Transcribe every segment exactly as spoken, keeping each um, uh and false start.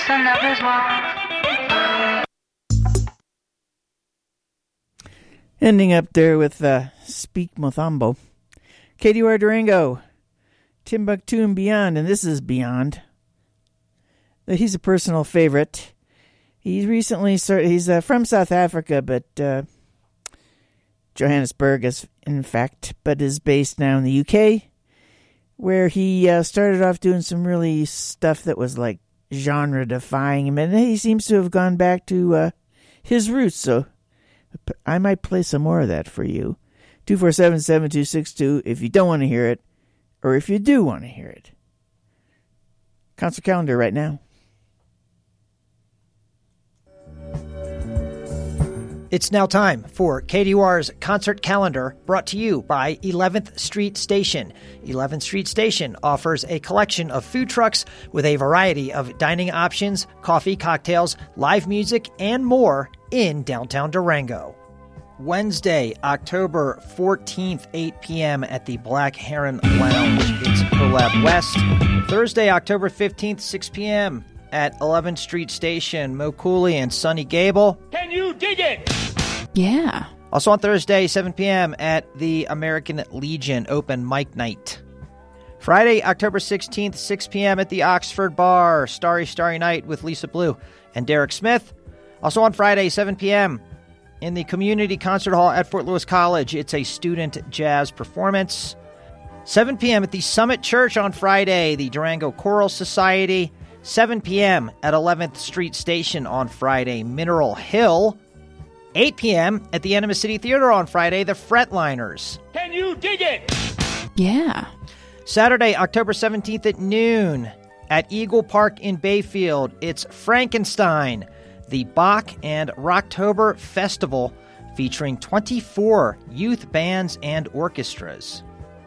Ending up there with uh, Speak Mothambo. K D U R Durango, Timbuktu and Beyond, and this is Beyond. He's a personal favorite. He recently started, he's uh, from South Africa, but uh, Johannesburg is, in fact, but is based now in the U K, where he uh, started off doing some really stuff that was like genre-defying, and he seems to have gone back to uh, his roots, so I might play some more of that for you. two four seven, seven two six two if you don't want to hear it, or if you do want to hear it. Concert calendar right now. It's now time for K D U R's concert calendar, brought to you by eleventh Street Station. eleventh Street Station offers a collection of food trucks with a variety of dining options, coffee, cocktails, live music, and more in downtown Durango. Wednesday, October fourteenth, eight p.m. at the Black Heron Lounge. It's ProLab West. Thursday, October fifteenth, six p.m. at eleventh Street Station. Mo Cooley and Sonny Gable. Can you dig it? Yeah. Also on Thursday, seven p.m. at the American Legion Open Mic Night. Friday, October sixteenth, six p.m. at the Oxford Bar. Starry, Starry Night with Lisa Blue and Derek Smith. Also on Friday, seven p.m. in the Community Concert Hall at Fort Lewis College. It's a student jazz performance. seven p.m. at the Summit Church on Friday, the Durango Choral Society. seven p.m. at eleventh Street Station on Friday, Mineral Hill. eight p.m. at the Enema City Theater on Friday, the Fretliners. Can you dig it? Yeah. Saturday, October seventeenth at noon at Eagle Park in Bayfield. It's Frankenstein, the Bach and Rocktober Festival, featuring twenty-four youth bands and orchestras.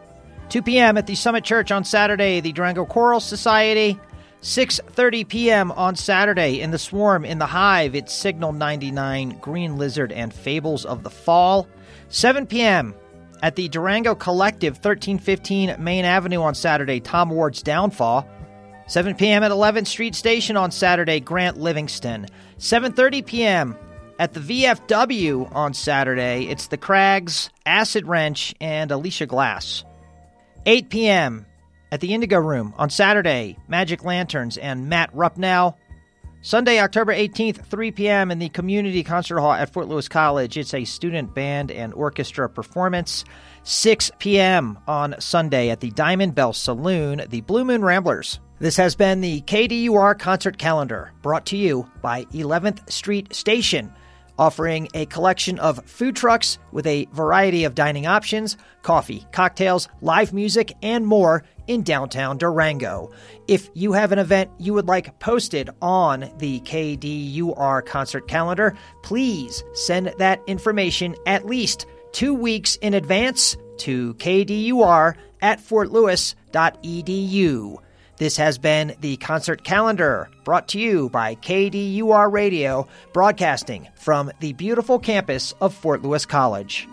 two p.m. at the Summit Church on Saturday, the Durango Choral Society. six thirty p.m. on Saturday in the Swarm in the Hive, it's Signal ninety-nine, Green Lizard, and Fables of the Fall. seven p.m. at the Durango Collective, thirteen fifteen Main Avenue on Saturday, Tom Ward's Downfall. seven p.m. at eleventh Street Station on Saturday, Grant Livingston. seven thirty p.m. at the V F W on Saturday, it's the Crags, Acid Wrench, and Alicia Glass. eight p.m. at the Indigo Room on Saturday, Magic Lanterns and Matt Rupnow. Sunday, October eighteenth, three p.m. in the Community Concert Hall at Fort Lewis College. It's a student band and orchestra performance. six p.m. on Sunday at the Diamond Bell Saloon, the Blue Moon Ramblers. This has been the K D U R Concert Calendar, brought to you by eleventh Street Station, offering a collection of food trucks with a variety of dining options, coffee, cocktails, live music, and more in downtown Durango. If you have an event you would like posted on the K D U R Concert Calendar, please send that information at least two weeks in advance to k d u r at fort lewis dot e d u. This has been the Concert Calendar, brought to you by K D U R Radio, broadcasting from the beautiful campus of Fort Lewis College.